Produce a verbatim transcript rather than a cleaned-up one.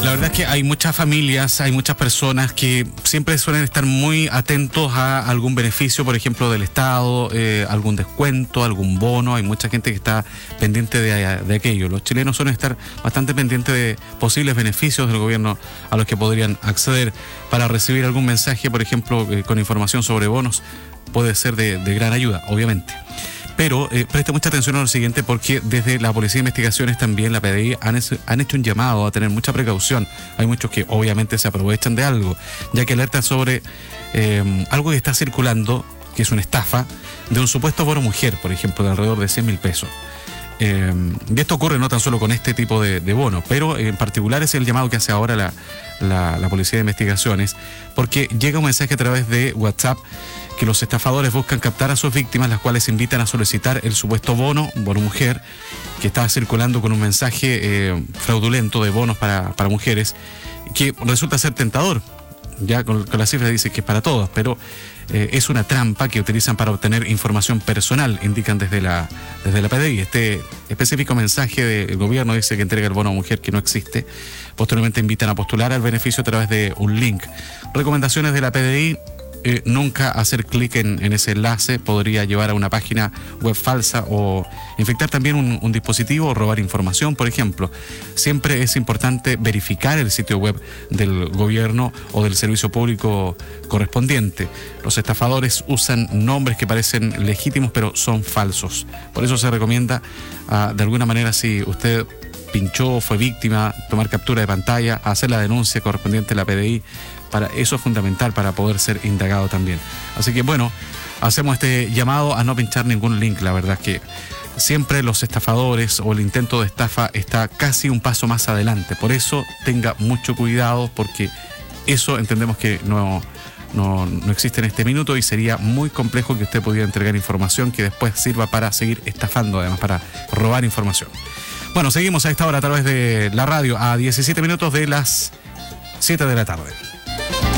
La verdad es que hay muchas familias, hay muchas personas que siempre suelen estar muy atentos a algún beneficio, por ejemplo, del Estado, eh, algún descuento, algún bono. Hay mucha gente que está pendiente de, de aquello. Los chilenos suelen estar bastante pendientes de posibles beneficios del gobierno a los que podrían acceder. Para recibir algún mensaje, por ejemplo, eh, con información sobre bonos, puede ser de, de gran ayuda, obviamente. Pero eh, preste mucha atención a lo siguiente, porque desde la Policía de Investigaciones también, la P D I, han, han hecho un llamado a tener mucha precaución. Hay muchos que obviamente se aprovechan de algo, ya que alertan sobre eh, algo que está circulando, que es una estafa, de un supuesto bono mujer, por ejemplo, de alrededor de cien mil pesos. Eh, y esto ocurre no tan solo con este tipo de, de bonos, pero en particular es el llamado que hace ahora la, la, la Policía de Investigaciones, porque llega un mensaje a través de WhatsApp que los estafadores buscan captar a sus víctimas, las cuales invitan a solicitar el supuesto bono, bono mujer, que está circulando con un mensaje eh, fraudulento de bonos para, para mujeres, que resulta ser tentador. Ya con, con la cifra dice que es para todos, pero eh, es una trampa que utilizan para obtener información personal, indican desde la, desde la P D I. Este específico mensaje del gobierno dice que entrega el bono a mujer, que no existe. Posteriormente invitan a postular al beneficio a través de un link. Recomendaciones de la P D I: Eh, nunca hacer clic en, en ese enlace, podría llevar a una página web falsa o infectar también un, un dispositivo o robar información, por ejemplo. Siempre es importante verificar el sitio web del gobierno o del servicio público correspondiente. Los estafadores usan nombres que parecen legítimos pero son falsos. Por eso se recomienda, uh, de alguna manera, si usted pinchó, fue víctima, tomar captura de pantalla, hacer la denuncia correspondiente a la P D I. Para eso es fundamental para poder ser indagado también. Así que bueno, hacemos este llamado a no pinchar ningún link. La verdad es que siempre los estafadores o el intento de estafa está casi un paso más adelante. Por eso tenga mucho cuidado, porque eso entendemos que no, no, no existe en este minuto, y sería muy complejo que usted pudiera entregar información que después sirva para seguir estafando, además para robar información. Bueno, seguimos a esta hora a través de la radio, a diecisiete minutos de las siete de la tarde.